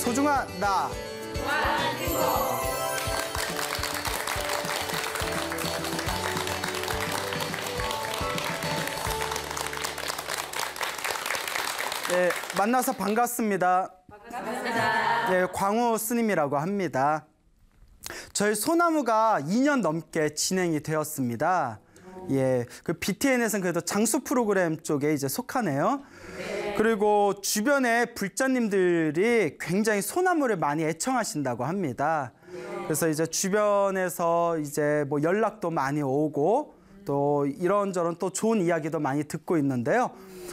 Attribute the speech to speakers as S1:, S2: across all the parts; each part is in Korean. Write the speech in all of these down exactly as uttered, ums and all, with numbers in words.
S1: 소중한 나. 네, 만나서 반갑습니다.
S2: 반갑습니다.
S1: 네, 광우 스님이라고 합니다. 저희 소나무가 이 년 넘게 진행이 되었습니다. 예, 그 비티엔에서는 그래도 장수 프로그램 쪽에 이제 속하네요. 네. 그리고 주변에 불자님들이 굉장히 소나무를 많이 애청하신다고 합니다. 네. 그래서 이제 주변에서 이제 뭐 연락도 많이 오고 또 이런저런 또 좋은 이야기도 많이 듣고 있는데요.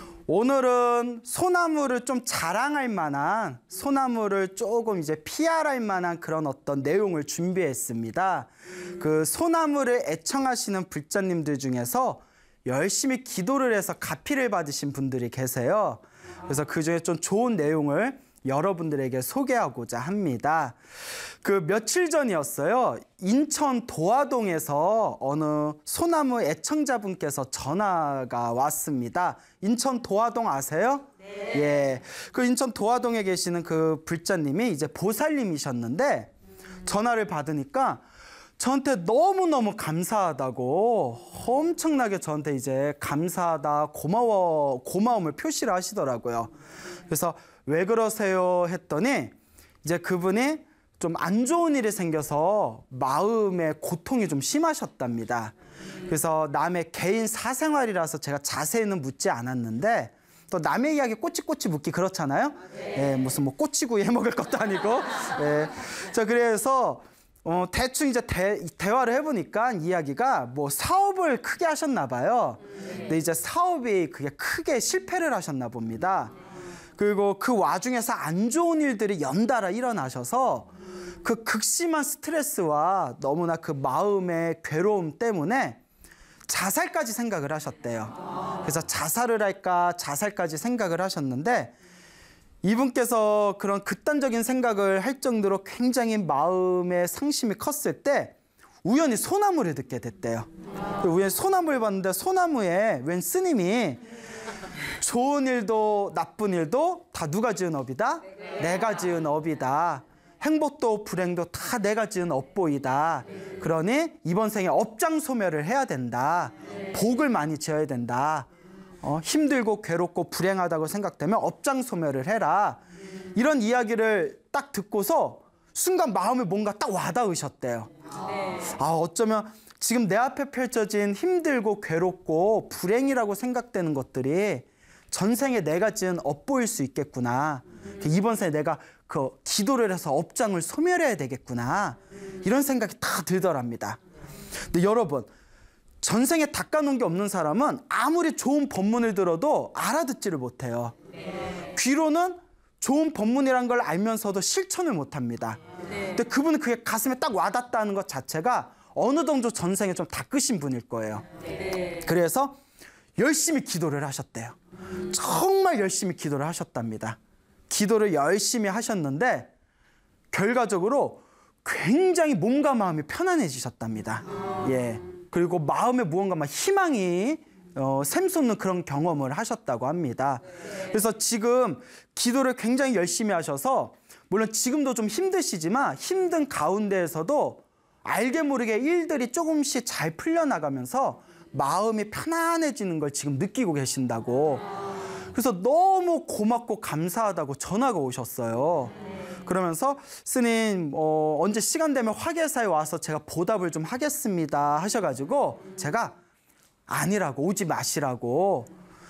S1: 오늘은 소나무를 좀 자랑할 만한, 소나무를 조금 이제 피알할 만한 그런 어떤 내용을 준비했습니다. 그 소나무를 애청하시는 불자님들 중에서 열심히 기도를 해서 가피를 받으신 분들이 계세요. 그래서 그중에 좀 좋은 내용을 여러분들에게 소개하고자 합니다. 그 며칠 전이었어요. 인천 도화동에서 어느 소나무 애청자분께서 전화가 왔습니다. 인천 도화동 아세요? 네. 예. 그 인천 도화동에 계시는 그 불자님이 이제 보살님이셨는데 전화를 받으니까 저한테 너무너무 감사하다고 엄청나게 저한테 이제 감사하다, 고마워, 고마움을 표시를 하시더라고요. 그래서 왜 그러세요 했더니 이제 그분이 좀 안 좋은 일이 생겨서 마음의 고통이 좀 심하셨답니다. 그래서 남의 개인 사생활이라서 제가 자세히는 묻지 않았는데 또 남의 이야기 꼬치꼬치 묻기 그렇잖아요. 예, 무슨 뭐 꼬치구이 해먹을 것도 아니고. 예. 자, 그래서 어, 대충 이제 대, 대화를 해보니까 이야기가 뭐 사업을 크게 하셨나 봐요. 근데 이제 사업이 그게 크게 실패를 하셨나 봅니다. 그리고 그 와중에서 안 좋은 일들이 연달아 일어나셔서 그 극심한 스트레스와 너무나 그 마음의 괴로움 때문에 자살까지 생각을 하셨대요. 그래서 자살을 할까 자살까지 생각을 하셨는데 이분께서 그런 극단적인 생각을 할 정도로 굉장히 마음의 상심이 컸을 때 우연히 소나무를 듣게 됐대요. 우연히 소나무를 봤는데 소나무에 웬 스님이 좋은 일도 나쁜 일도 다 누가 지은 업이다? 네. 내가 지은 업이다. 행복도 불행도 다 내가 지은 업보이다. 네. 그러니 이번 생에 업장 소멸을 해야 된다. 네. 복을 많이 지어야 된다. 어, 힘들고 괴롭고 불행하다고 생각되면 업장 소멸을 해라. 네. 이런 이야기를 딱 듣고서 순간 마음에 뭔가 딱 와닿으셨대요. 네. 아, 어쩌면 지금 내 앞에 펼쳐진 힘들고 괴롭고 불행이라고 생각되는 것들이 전생에 내가 지은 업보일 수 있겠구나. 음. 이번 생에 내가 그 기도를 해서 업장을 소멸해야 되겠구나. 음. 이런 생각이 다 들더랍니다. 근데 여러분, 전생에 닦아놓은 게 없는 사람은 아무리 좋은 법문을 들어도 알아듣지를 못해요. 네. 귀로는 좋은 법문이란 걸 알면서도 실천을 못합니다. 네. 근데 그분은 그게 가슴에 딱 와닿다는 것 자체가 어느 정도 전생에 좀 닦으신 분일 거예요. 네. 그래서 열심히 기도를 하셨대요. 음. 정말 열심히 기도를 하셨답니다. 기도를 열심히 하셨는데 결과적으로 굉장히 몸과 마음이 편안해지셨답니다. 아. 예. 그리고 마음에 무언가 막 희망이 어, 샘솟는 그런 경험을 하셨다고 합니다. 네. 그래서 지금 기도를 굉장히 열심히 하셔서 물론 지금도 좀 힘드시지만 힘든 가운데에서도 알게 모르게 일들이 조금씩 잘 풀려나가면서 마음이 편안해지는 걸 지금 느끼고 계신다고. 그래서 너무 고맙고 감사하다고 전화가 오셨어요. 그러면서 스님 어, 언제 시간 되면 화계사에 와서 제가 보답을 좀 하겠습니다 하셔가지고 제가 아니라고, 오지 마시라고.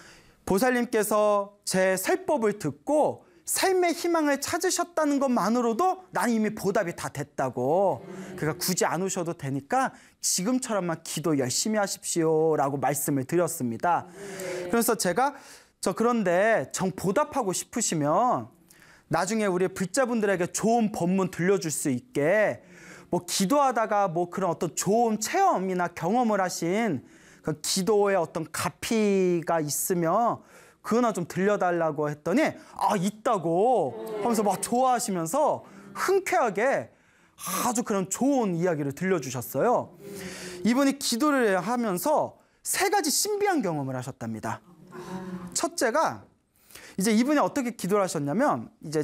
S1: 보살님께서 제 설법을 듣고 삶의 희망을 찾으셨다는 것만으로도 난 이미 보답이 다 됐다고. 그러니까 굳이 안 오셔도 되니까 지금처럼만 기도 열심히 하십시오 라고 말씀을 드렸습니다. 그래서 제가 저 그런데 정 보답하고 싶으시면 나중에 우리 불자분들에게 좋은 법문 들려줄 수 있게 뭐 기도하다가 뭐 그런 어떤 좋은 체험이나 경험을 하신 그 기도의 어떤 가피가 있으면 그거나 좀 들려달라고 했더니 아 있다고 하면서 막 좋아하시면서 흔쾌하게 아주 그런 좋은 이야기를 들려주셨어요. 이분이 기도를 하면서 세 가지 신비한 경험을 하셨답니다. 첫째가 이제 이분이 어떻게 기도를 하셨냐면 이제